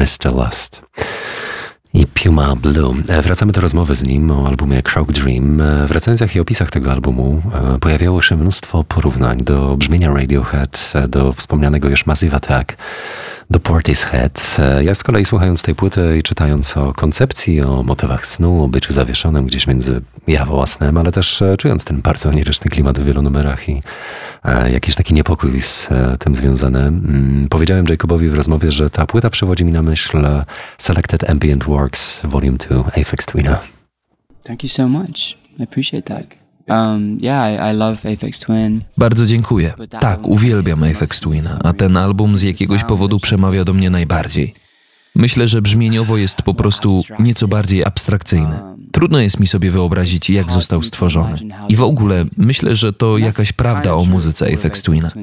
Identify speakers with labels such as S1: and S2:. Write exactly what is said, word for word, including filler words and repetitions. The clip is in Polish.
S1: mister Lust i Puma Blue. Wracamy do rozmowy z nim o albumie Croak Dream. W recenzjach i opisach tego albumu pojawiało się mnóstwo porównań do brzmienia Radiohead, do wspomnianego już Massive Attack, do Portishead. Ja z kolei słuchając tej płyty i czytając o koncepcji, o motywach snu, o byciu zawieszonym gdzieś między jawą a snem, ale też czując ten bardzo oniryczny klimat w wielu numerach i jakiś taki niepokój z tym związany, powiedziałem Jacobowi w rozmowie, że ta płyta przywodzi mi na myśl Selected Ambient Works Volume two Aphex Twina.
S2: Thank you so much. I appreciate that. Um, yeah, I, I love Aphex Twin.
S3: Bardzo dziękuję. Tak, uwielbiam Aphex Twin, a ten album z jakiegoś powodu przemawia do mnie najbardziej. Myślę, że brzmieniowo jest po prostu nieco bardziej abstrakcyjny. Trudno jest mi sobie wyobrazić, jak został stworzony. I w ogóle myślę, że to jakaś prawda o muzyce Aphex Twina.